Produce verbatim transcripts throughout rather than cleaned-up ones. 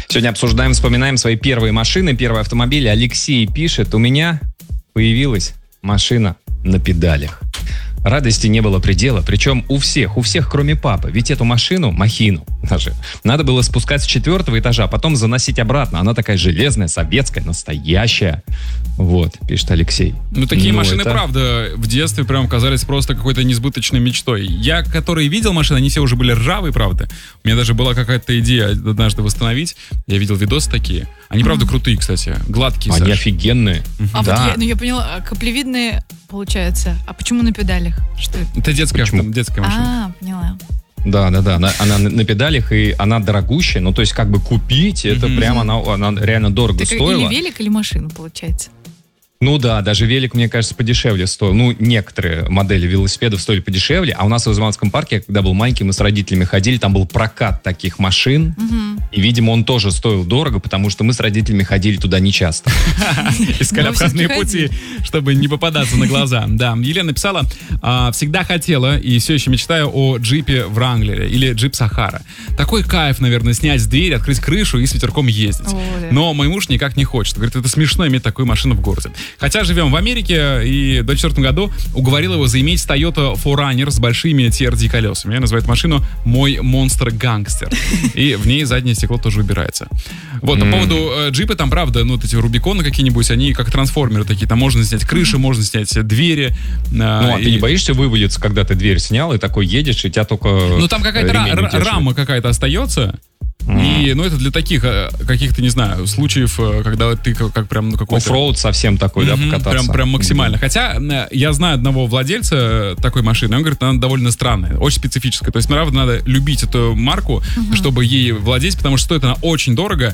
Сегодня обсуждаем, вспоминаем свои первые машины, первые автомобили. Алексей пишет, у меня появилась машина на педалях. Радости не было предела, причем у всех, у всех, кроме папы. Ведь эту машину, махину даже, надо было спускать с четвертого этажа, а потом заносить обратно. Она такая железная, советская, настоящая. Вот, пишет Алексей. Ну, такие ну, машины, это... правда, в детстве прям казались просто какой-то несбыточной мечтой. Я, которые видел машины, они все уже были ржавые, правда. У меня даже была какая-то идея однажды восстановить. Я видел видосы такие. Они, правда, mm-hmm. крутые, кстати. Гладкие, Они Саш. офигенные. Mm-hmm. А да. вот я, ну, я поняла, каплевидные, получается. А почему на педалях? Что это? Это детская, авто, детская машина. А, поняла. Да, да, да. Она, она на педалях, и она дорогущая. Ну, то есть, как бы купить, это mm-hmm. прям она, она реально дорого так стоила. Или велик, или машина, получается. Ну да, даже велик, мне кажется, подешевле стоил. Ну, некоторые модели велосипедов стоили подешевле. А у нас в Измайловском парке, когда был маленький, мы с родителями ходили, там был прокат таких машин. Угу. И, видимо, он тоже стоил дорого, потому что мы с родителями ходили туда нечасто. Искали обходные пути, чтобы не попадаться на глаза. Да, Елена написала, всегда хотела и все еще мечтаю о джипе Вранглере или джип Сахара. Такой кайф, наверное, снять дверь, открыть крышу и с ветерком ездить. Но мой муж никак не хочет. Говорит, это смешно иметь такую машину в городе. Хотя живем в Америке, и до четвертом году уговорил его заиметь Toyota фор раннер с большими ти ар ди колесами. Я называю эту машину «Мой монстр-гангстер». И в ней заднее стекло тоже убирается. Вот, mm. по поводу э, джипа, там, правда, ну, вот эти Рубиконы какие-нибудь, они как трансформеры такие. Там можно снять крыши, mm. можно снять двери. Э, ну, а и... ты не боишься вывалиться, когда ты дверь снял, и такой едешь, и тебя только Ну, там какая-то ра- рама какая-то остается. И, ну, это для таких каких-то, не знаю, случаев, когда ты как, как прям ну, какой-то... Оффроуд совсем такой, mm-hmm, да, покататься. Прям, прям максимально. Mm-hmm. Хотя я знаю одного владельца такой машины, он говорит, она довольно странная, очень специфическая. То есть, правда, надо любить эту марку, mm-hmm. чтобы ей владеть, потому что стоит она очень дорого,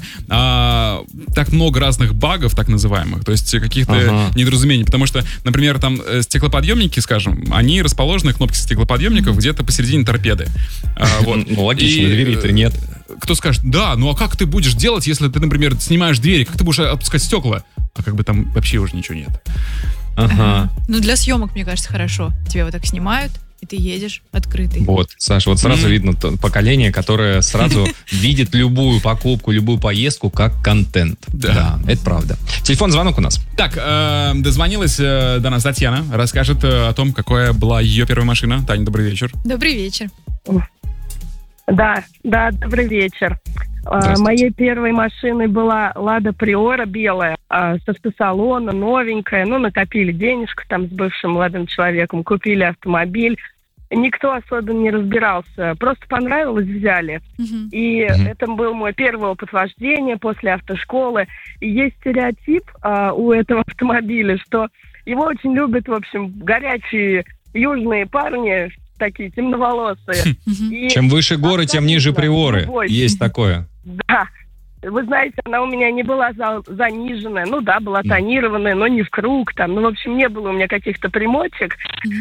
а так много разных багов, так называемых, то есть каких-то uh-huh. недоразумений. Потому что, например, там стеклоподъемники, скажем, они расположены, кнопки стеклоподъемников, mm-hmm. где-то посередине торпеды. А, вот. Ну, логично, двери-то нет. Кто скажет, да, ну а как ты будешь делать, если ты, например, снимаешь двери, как ты будешь отпускать стекла? А как бы там вообще уже ничего нет. Ага. Ну, для съемок, мне кажется, хорошо. Тебя вот так снимают, и ты едешь открытый. Вот, Саша, вот сразу mm-hmm. видно то поколение, которое сразу видит любую покупку, любую поездку как контент. Да, это правда. Телефон, звонок у нас. Так, дозвонилась до нас Татьяна, расскажет о том, какая была ее первая машина. Таня, добрый вечер. Добрый вечер. Да, да, добрый вечер. А, моей первой машиной была Лада Приора белая, а, с автосалона, новенькая. Ну, накопили денежку там с бывшим молодым человеком, купили автомобиль. Никто особенно не разбирался. Просто понравилось, взяли. Uh-huh. И uh-huh. это был мой первый опыт вождения после автошколы. И есть стереотип а, у этого автомобиля, что его очень любят, в общем, горячие южные парни, такие темноволосые. И чем выше горы, тем ниже приоры. Есть такое. Да. Вы знаете, она у меня не была за, заниженная. Ну да, была тонированная, но не в круг. Там. Ну, в общем, не было у меня каких-то примочек.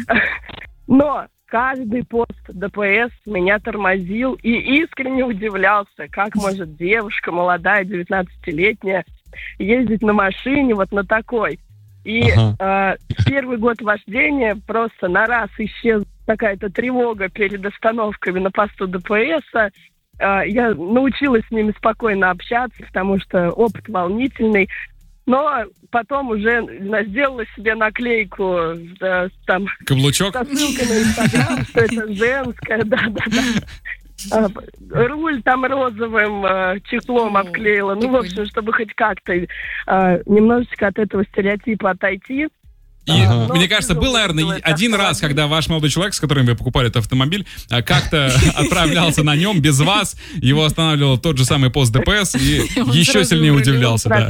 Но каждый пост ДПС меня тормозил и искренне удивлялся, как может девушка молодая, девятнадцатилетняя, ездить на машине вот на такой. И ага. э, первый год вождения просто на раз исчезла какая-то тревога перед остановками на посту ДПС. Э, я научилась с ними спокойно общаться, потому что опыт волнительный. Но потом уже сделала себе наклейку э, там, каблучок? Со ссылкой на Инстаграм, что это женское, да-да-да. А, руль там розовым а, чехлом обклеила. Ну, в общем, чтобы хоть как-то а, немножечко от этого стереотипа отойти. И, ага. мне кажется, был, наверное, один раз, когда ваш молодой человек, с которым вы покупали этот автомобиль, как-то отправлялся на нем без вас, его останавливал тот же самый пост ДПС и еще сильнее удивлялся. Да.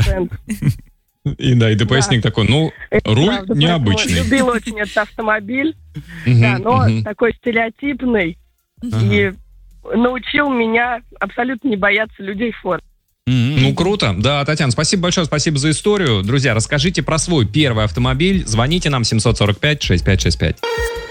И да, и ДПСник такой, ну, руль необычный. Я любил очень этот автомобиль, да, но такой стереотипный. И научил меня абсолютно не бояться людей в форме. Mm-hmm. Ну, круто. Да, Татьяна, спасибо большое, спасибо за историю. Друзья, расскажите про свой первый автомобиль. Звоните нам семь сорок пять шестьдесят пять шестьдесят пять.